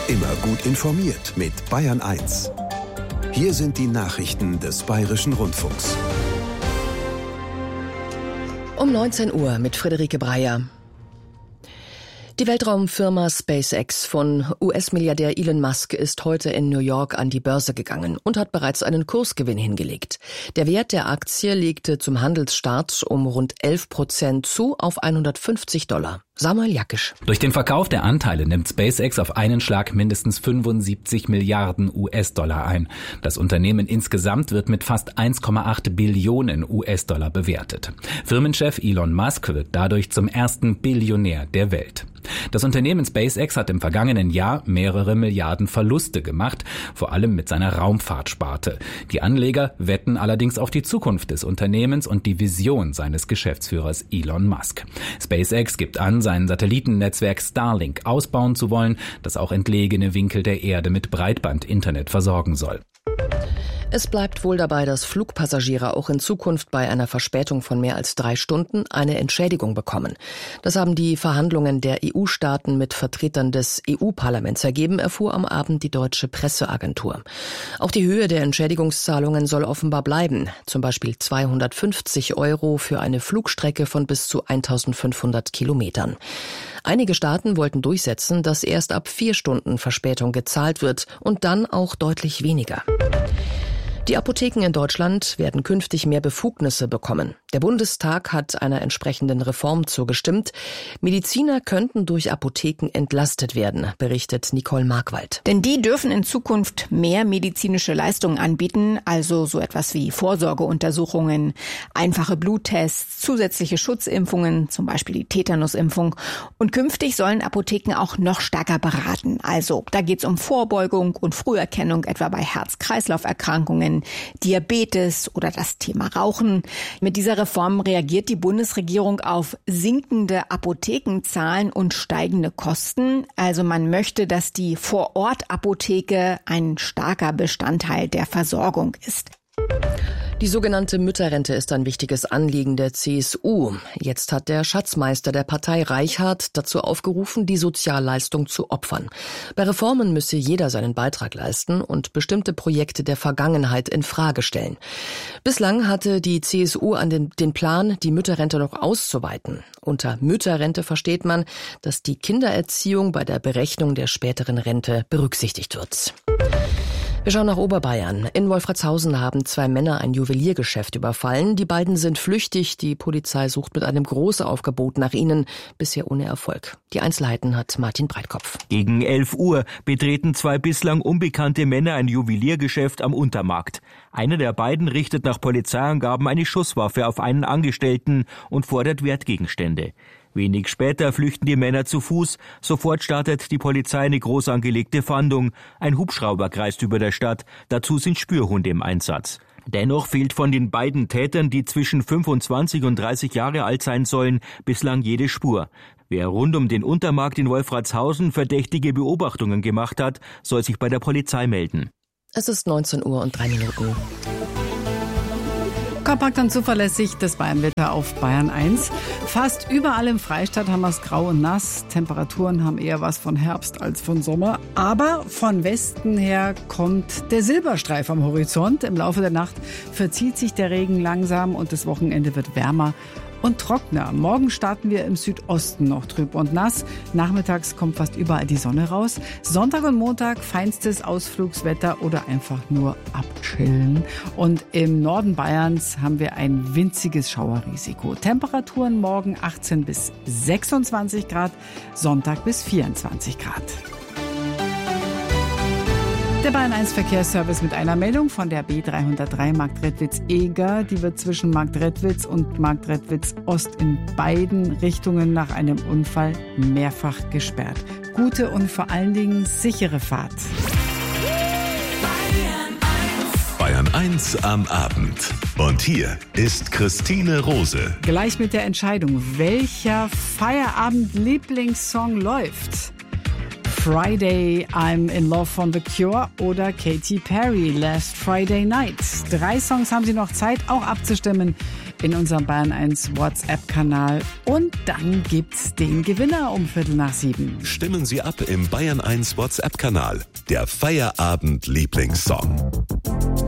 Immer gut informiert mit Bayern 1. Hier sind die Nachrichten des Bayerischen Rundfunks. Um 19 Uhr mit Friederike Breyer. Die Weltraumfirma SpaceX von US-Milliardär Elon Musk ist heute in New York an die Börse gegangen und hat bereits einen Kursgewinn hingelegt. Der Wert der Aktie legte zum Handelsstart um rund 11% zu auf $150. Samuel Jakisch. Durch den Verkauf der Anteile nimmt SpaceX auf einen Schlag mindestens 75 Milliarden US-Dollar ein. Das Unternehmen insgesamt wird mit fast 1,8 Billionen US-Dollar bewertet. Firmenchef Elon Musk wird dadurch zum ersten Billionär der Welt. Das Unternehmen SpaceX hat im vergangenen Jahr mehrere Milliarden Verluste gemacht, vor allem mit seiner Raumfahrtsparte. Die Anleger wetten allerdings auf die Zukunft des Unternehmens und die Vision seines Geschäftsführers Elon Musk. SpaceX gibt an, sein Satellitennetzwerk Starlink ausbauen zu wollen, das auch entlegene Winkel der Erde mit Breitband-Internet versorgen soll. Es bleibt wohl dabei, dass Flugpassagiere auch in Zukunft bei einer Verspätung von mehr als 3 Stunden eine Entschädigung bekommen. Das haben die Verhandlungen der EU-Staaten mit Vertretern des EU-Parlaments ergeben, erfuhr am Abend die deutsche Presseagentur. Auch die Höhe der Entschädigungszahlungen soll offenbar bleiben. Zum Beispiel 250 € für eine Flugstrecke von bis zu 1500 Kilometern. Einige Staaten wollten durchsetzen, dass erst ab 4 Stunden Verspätung gezahlt wird und dann auch deutlich weniger. Die Apotheken in Deutschland werden künftig mehr Befugnisse bekommen. Der Bundestag hat einer entsprechenden Reform zugestimmt. Mediziner könnten durch Apotheken entlastet werden, berichtet Nicole Markwald. Denn die dürfen in Zukunft mehr medizinische Leistungen anbieten, also so etwas wie Vorsorgeuntersuchungen, einfache Bluttests, zusätzliche Schutzimpfungen, zum Beispiel die Tetanusimpfung. Und künftig sollen Apotheken auch noch stärker beraten. Also da geht es um Vorbeugung und Früherkennung, etwa bei Herz-Kreislauf-Erkrankungen, Diabetes oder das Thema Rauchen. Mit dieser Reform reagiert die Bundesregierung auf sinkende Apothekenzahlen und steigende Kosten. Also man möchte, dass die Vor-Ort-Apotheke ein starker Bestandteil der Versorgung ist. Die sogenannte Mütterrente ist ein wichtiges Anliegen der CSU. Jetzt hat der Schatzmeister der Partei Reichhardt dazu aufgerufen, die Sozialleistung zu opfern. Bei Reformen müsse jeder seinen Beitrag leisten und bestimmte Projekte der Vergangenheit in Frage stellen. Bislang hatte die CSU den Plan, die Mütterrente noch auszuweiten. Unter Mütterrente versteht man, dass die Kindererziehung bei der Berechnung der späteren Rente berücksichtigt wird. Wir schauen nach Oberbayern. In Wolfratshausen haben 2 Männer ein Juweliergeschäft überfallen. Die beiden sind flüchtig. Die Polizei sucht mit einem Großaufgebot nach ihnen. Bisher ohne Erfolg. Die Einzelheiten hat Martin Breitkopf. Gegen 11 Uhr betreten 2 bislang unbekannte Männer ein Juweliergeschäft am Untermarkt. Einer der beiden richtet nach Polizeiangaben eine Schusswaffe auf einen Angestellten und fordert Wertgegenstände. Wenig später flüchten die Männer zu Fuß. Sofort startet die Polizei eine groß angelegte Fahndung. Ein Hubschrauber kreist über der Stadt. Dazu sind Spürhunde im Einsatz. Dennoch fehlt von den beiden Tätern, die zwischen 25 und 30 Jahre alt sein sollen, bislang jede Spur. Wer rund um den Untermarkt in Wolfratshausen verdächtige Beobachtungen gemacht hat, soll sich bei der Polizei melden. Es ist 19 Uhr und 3 Minuten. Kompakt und zuverlässig das Bayernwetter auf Bayern 1. Fast überall im Freistaat haben wir es grau und nass. Temperaturen haben eher was von Herbst als von Sommer. Aber von Westen her kommt der Silberstreif am Horizont. Im Laufe der Nacht verzieht sich der Regen langsam und das Wochenende wird wärmer und trockener. Morgen starten wir im Südosten noch trüb und nass. Nachmittags kommt fast überall die Sonne raus. Sonntag und Montag feinstes Ausflugswetter oder einfach nur abchillen. Und im Norden Bayerns haben wir ein winziges Schauerrisiko. Temperaturen morgen 18 bis 26 Grad, Sonntag bis 24 Grad. Der Bayern 1 Verkehrsservice mit einer Meldung von der B303 Marktredwitz-Eger. Die wird zwischen Marktredwitz und Marktredwitz-Ost in beiden Richtungen nach einem Unfall mehrfach gesperrt. Gute und vor allen Dingen sichere Fahrt. Bayern 1 am Abend. Und hier ist Christine Rose. Gleich mit der Entscheidung, welcher Feierabend-Lieblingssong läuft. Friday, I'm in Love von The Cure oder Katy Perry, Last Friday Night. 3 Songs haben Sie noch Zeit, auch abzustimmen in unserem Bayern 1 WhatsApp-Kanal. Und dann gibt's den Gewinner um 6:15. Stimmen Sie ab im Bayern 1 WhatsApp-Kanal. Der Feierabend-Lieblingssong.